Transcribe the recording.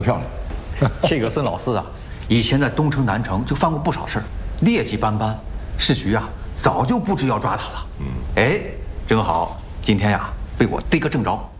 漂亮。 这个孙老四啊，以前在东城、南城就犯过不少事儿，劣迹斑斑。市局啊，早就布置要抓他了。哎，正好今天呀，被我逮个正着。